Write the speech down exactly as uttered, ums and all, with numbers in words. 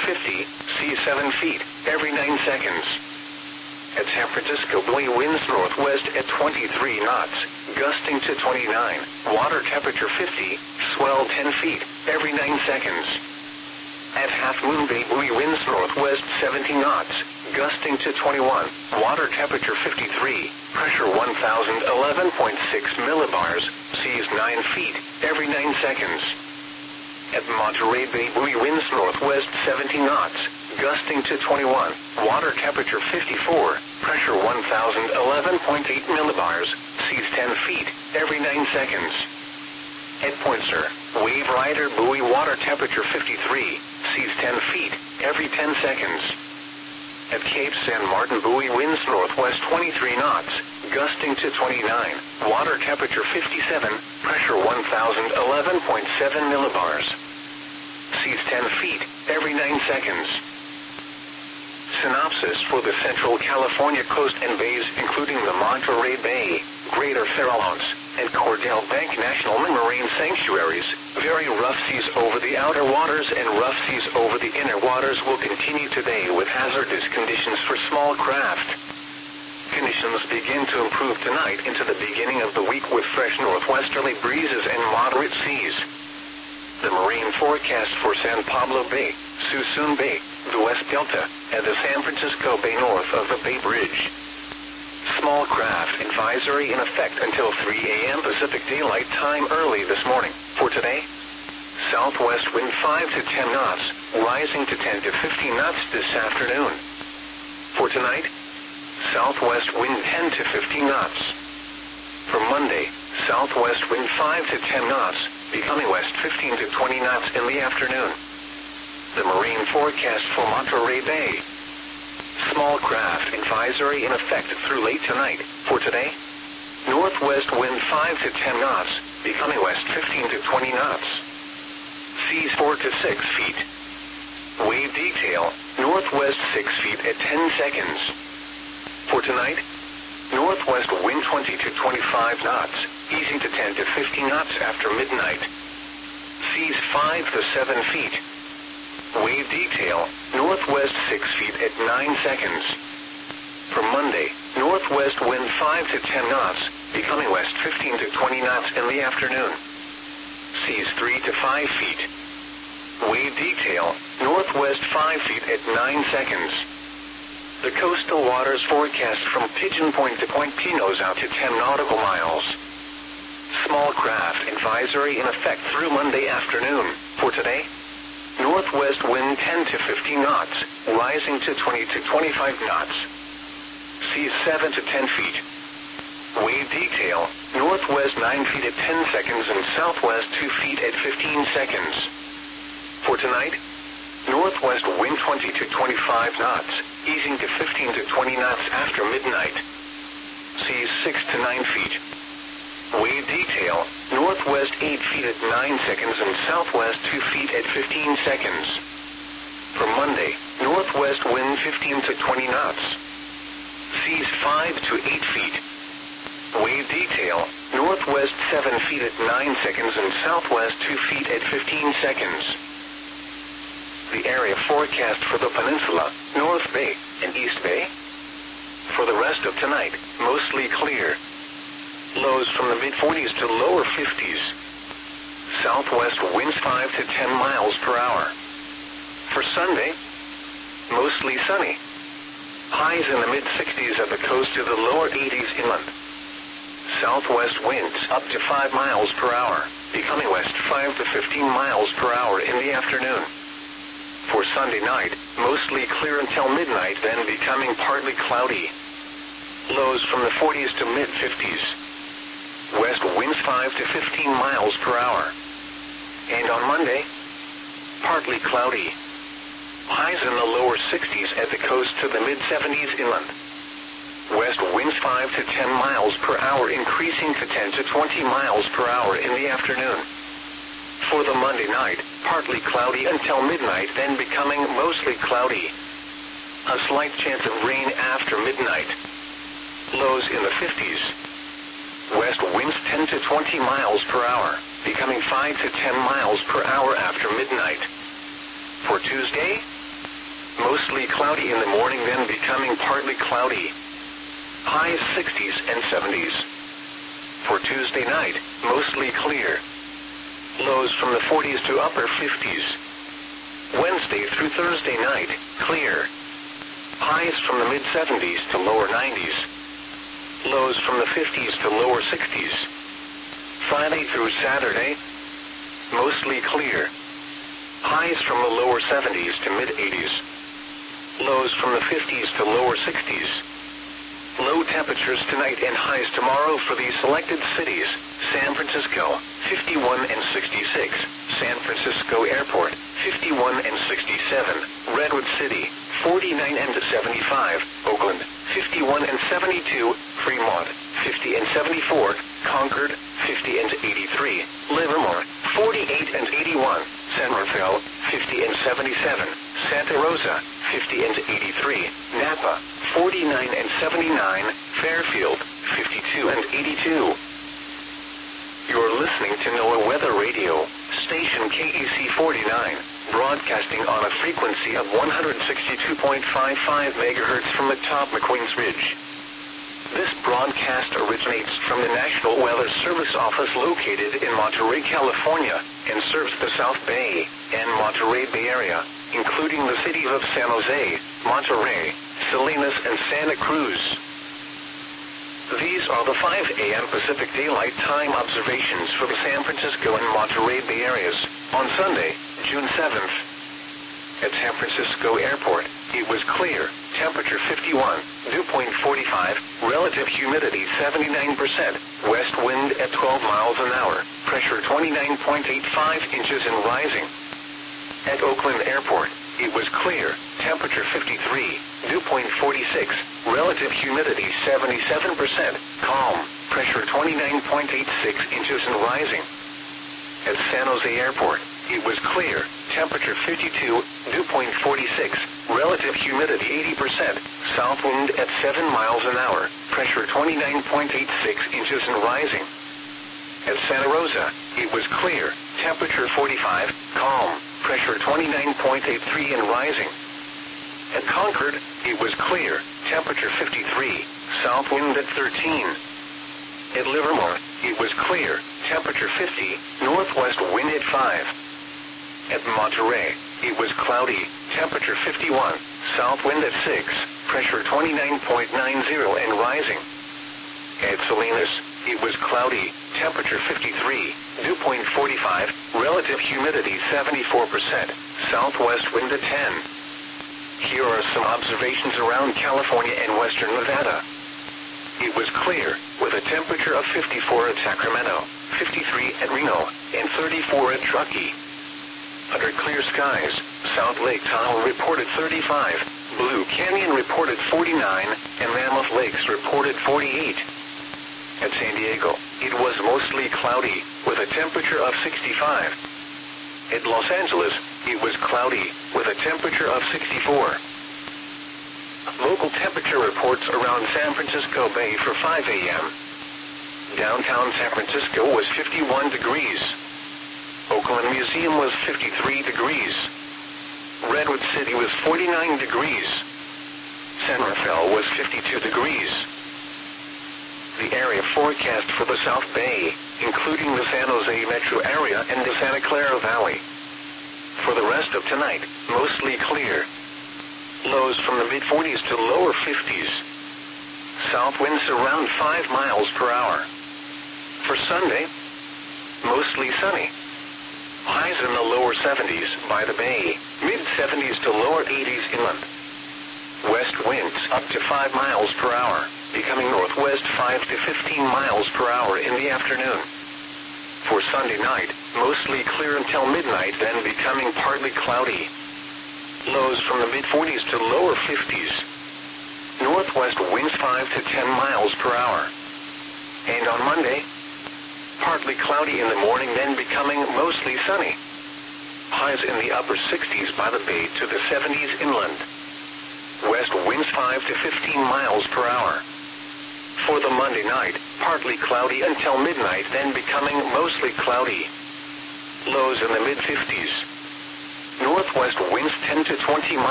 fifty, seas seven feet, every nine seconds. At San Francisco Bay, winds northwest at twenty-three knots, gusting to twenty-nine, water temperature fifty, swell ten feet, every nine seconds. At Half Moon Bay, winds northwest seventy knots, gusting to twenty-one, water temperature fifty-three, pressure one thousand eleven point six millibars, seas nine feet, every nine seconds. At Monterey Bay, winds northwest seventy knots, gusting to twenty-one, water temperature fifty-four, pressure one thousand eleven point eight millibars, seas ten feet, every nine seconds. At Point Sur, Wave Rider buoy, water temperature fifty-three, seas ten feet, every ten seconds. At Cape San Martin buoy, winds northwest twenty-three knots, gusting to twenty-nine, water temperature fifty-seven, pressure one thousand eleven point seven millibars. Seas ten feet, every nine seconds. Synopsis for the Central California coast and bays, including the Monterey Bay, Greater Farallones, and Cordell Bank National Marine Sanctuaries. Very rough seas over the outer waters and rough seas over the inner waters will continue today with hazardous conditions for small craft. Conditions begin to improve tonight into the beginning of the week with fresh northwesterly breezes and moderate seas. The marine forecast for San Pablo Bay, Suisun Bay, the West Delta, and the San Francisco Bay north of the Bay Bridge. Small craft advisory in effect until three a m Pacific Daylight Time early this morning. For today, southwest wind five to ten knots, rising to ten to fifteen knots this afternoon. For tonight, southwest wind ten to fifteen knots. For Monday, southwest wind five to ten knots, becoming west fifteen to twenty knots in the afternoon. The marine forecast for Monterey Bay. Small craft advisory in effect through late tonight. For today, northwest wind five to ten knots, becoming west fifteen to twenty knots. Seas four to six feet. Wave detail, northwest six feet at ten seconds. For tonight, northwest wind twenty to twenty-five knots, easing to ten to fifteen knots after midnight. Seas five to seven feet. Wave detail, northwest six feet at nine seconds. For Monday, northwest wind five to ten knots, becoming west fifteen to twenty knots in the afternoon. Seas three to five feet. Wave detail, northwest five feet at nine seconds. The coastal waters forecast from Pigeon Point to Point Pinos out to ten nautical miles. Small craft advisory in effect through Monday afternoon. For today, northwest wind ten to fifteen knots, rising to twenty to twenty-five knots. Seas seven to ten feet. Wave detail, northwest nine feet at ten seconds and southwest two feet at fifteen seconds. For tonight, northwest wind twenty to twenty-five knots, easing to fifteen to twenty knots after midnight. Seas six to nine feet. Wave detail, northwest eight feet at nine seconds and southwest two feet at fifteen seconds. For Monday, northwest wind fifteen to twenty knots. Seas five to eight feet. Wave detail, northwest seven feet at nine seconds and southwest two feet at fifteen seconds. The area forecast for the peninsula, North Bay, and East Bay. For the rest of tonight, mostly clear. Lows from the mid forties to lower fifties. Southwest winds five to ten miles per hour. For Sunday, mostly sunny. Highs in the mid sixties at the coast to the lower eighties inland. Southwest winds up to five miles per hour, becoming west five to fifteen miles per hour in the afternoon. For Sunday night, mostly clear until midnight, then becoming partly cloudy. Lows from the forties to mid fifties. West winds five to fifteen miles per hour. And on Monday, partly cloudy. Highs in the lower sixties at the coast to the mid seventies inland. West winds five to ten miles per hour, increasing to ten to twenty miles per hour in the afternoon. For the Monday night, partly cloudy until midnight, then becoming mostly cloudy. A slight chance of rain after midnight. Lows in the fifties. West winds ten to twenty miles per hour, becoming five to ten miles per hour after midnight. For Tuesday, Mostly cloudy in the morning, then becoming partly cloudy. Highs sixties and seventies. For Tuesday night, mostly clear. Lows from the forties to upper fifties. Wednesday through Thursday night, clear. Highs from the mid-seventies to lower nineties. Lows from the fifties to lower sixties. Friday through Saturday, mostly clear. Highs from the lower seventies to mid-eighties. Lows from the fifties to lower sixties. Low temperatures tonight and highs tomorrow for these selected cities: San Francisco, fifty-one and sixty-six, San Francisco Airport, fifty-one and sixty-seven, Redwood City, forty-nine and seventy-five, Oakland, fifty-one and seventy-two, Fremont, fifty and seventy-four, Concord, fifty and eighty-three, Livermore, forty-eight and eighty-one, San Rafael, fifty and seventy-seven, Santa Rosa, fifty and eighty-three, Napa, forty-nine and seventy-nine, Fairfield, fifty-two and eighty-two. You're listening to NOAA Weather Radio, station K E C forty-nine, broadcasting on a frequency of one hundred sixty-two point five five megahertz from atop McQueen's Ridge. This broadcast originates from the National Weather Service office located in Monterey, California, and serves the South Bay and Monterey Bay Area, including the cities of San Jose, Monterey, Salinas, and Santa Cruz. These are the five A M Pacific Daylight Time observations for the San Francisco and Monterey Bay areas on Sunday, June seventh. At San Francisco Airport, it was clear, temperature fifty-one, dew point forty-five, relative humidity seventy-nine percent, west wind at twelve miles an hour, pressure twenty-nine point eight five inches and rising. At Oakland Airport, it was clear, temperature fifty-three, dew point forty-six, relative humidity seventy-seven percent, calm, pressure twenty-nine point eight six inches and rising. At San Jose Airport, it was clear, temperature fifty-two, dew point forty-six, relative humidity eighty percent, south wind at seven miles an hour, pressure twenty-nine point eight six inches and rising. At Santa Rosa, it was clear, temperature forty-five, calm, pressure twenty-nine point eight three and rising. At Concord, it was clear, temperature fifty-three, south wind at thirteen. At Livermore, it was clear, temperature fifty, northwest wind at five. At Monterey, it was cloudy, temperature fifty-one, south wind at six, pressure twenty-nine point nine zero and rising. At Salinas, it was cloudy, temperature fifty-three, dew point forty-five, relative humidity seventy-four percent, southwest wind at ten. Here are some observations around California and western Nevada. It was clear, with a temperature of fifty-four at Sacramento, fifty-three at Reno, and thirty-four at Truckee. Under clear skies, South Lake Tahoe reported thirty-five, Blue Canyon reported forty-nine, and Mammoth Lakes reported forty-eight. At San Diego, it was mostly cloudy, with a temperature of sixty-five. At Los Angeles, it was cloudy, with a temperature of sixty-four. Local temperature reports around San Francisco Bay for five A M Downtown San Francisco was fifty-one degrees. Oakland Museum was fifty-three degrees. Redwood City was forty-nine degrees. San Rafael was fifty-two degrees. The area forecast for the South Bay, including the San Jose metro area and the Santa Clara Valley. For the rest of tonight, mostly clear. Lows from the mid-forties to lower fifties. South winds around five miles per hour. For Sunday, mostly sunny. Highs in the lower seventies by the bay, mid-seventies to lower eighties inland. West winds up to five miles per hour, becoming northwest five to fifteen miles per hour in the afternoon. For Sunday night, mostly clear until midnight, then becoming partly cloudy. Lows from the mid-forties to lower fifties. Northwest winds five to ten miles per hour. And on Monday, partly cloudy in the morning, then becoming mostly sunny. Highs in the upper sixties by the bay to the seventies inland. West winds five to fifteen miles per hour. For the Monday night, partly cloudy until midnight, then becoming mostly cloudy. Lows in the mid-fifties. Northwest winds ten to twenty miles